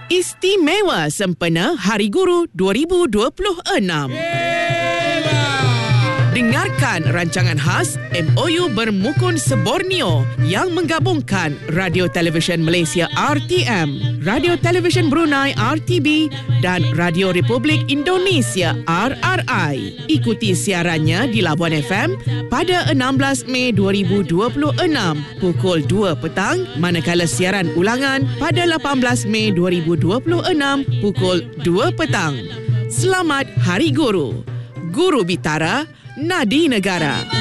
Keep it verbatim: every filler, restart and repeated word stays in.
Istimewa sempena Hari Guru dua ribu dua puluh enam. Dengarkan rancangan khas M O U Bermukun Seborneo yang menggabungkan Radio Televisyen Malaysia R T M, Radio Televisyen Brunei R T B dan Radio Republik Indonesia R R I. Ikuti siarannya di Labuan F M pada enam belas Mei dua ribu dua puluh enam pukul dua petang, manakala siaran ulangan pada lapan belas Mei dua ribu dua puluh enam pukul dua petang. Selamat Hari Guru. Guru Bitara, Nadi Negara.